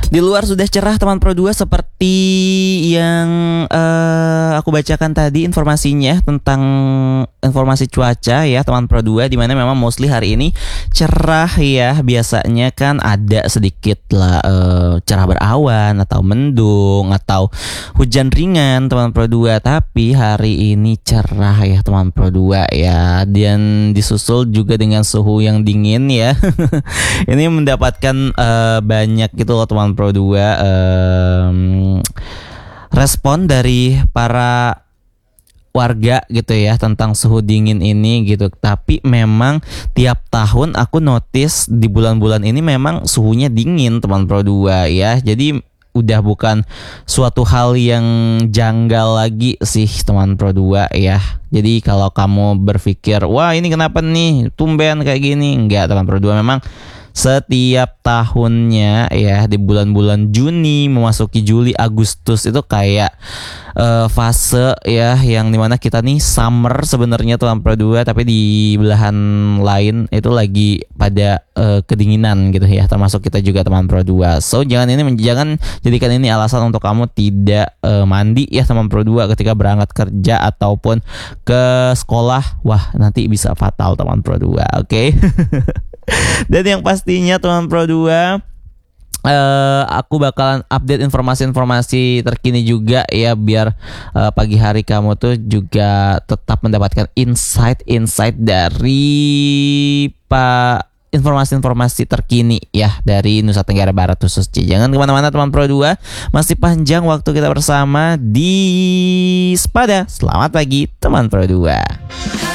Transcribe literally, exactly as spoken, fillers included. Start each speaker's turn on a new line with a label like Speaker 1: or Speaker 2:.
Speaker 1: Di luar sudah cerah teman Pro dua, seperti yang uh, aku bacakan tadi informasinya tentang informasi cuaca ya teman Pro dua, dimana memang mostly hari ini cerah ya. Biasanya kan ada sedikit lah uh, cerah berawan atau mendung atau hujan ringan teman Pro dua, tapi hari ini cerah ya teman Pro dua ya, dan disusul juga dengan suhu yang dingin ya. Ini mendapatkan uh, banyak gitu loh teman Pro dua um, respon dari para warga gitu ya tentang suhu dingin ini gitu. Tapi memang tiap tahun aku notice di bulan-bulan ini memang suhunya dingin teman Pro dua ya. Jadi udah bukan suatu hal yang janggal lagi sih teman Pro dua ya. Jadi kalau kamu berpikir wah ini kenapa nih tumben kayak gini, enggak teman Pro dua, memang setiap tahunnya ya di bulan-bulan Juni memasuki Juli Agustus itu kayak uh, fase ya yang dimana kita nih summer sebenarnya teman Pro dua, tapi di belahan lain itu lagi pada uh, kedinginan gitu ya, termasuk kita juga teman Pro dua. So jangan ini jangan jadikan ini alasan untuk kamu tidak uh, mandi ya teman Pro dua ketika berangkat kerja ataupun ke sekolah. Wah nanti bisa fatal teman Pro dua, oke? Okay? Dan yang pastinya teman Pro dua, uh, aku bakalan update informasi-informasi terkini juga ya, biar uh, pagi hari kamu tuh juga tetap mendapatkan insight-insight dari Pak informasi-informasi terkini ya dari Nusa Tenggara Barat khususnya. Jangan kemana-mana teman Pro dua, masih panjang waktu kita bersama di Spada. Selamat pagi teman Pro dua.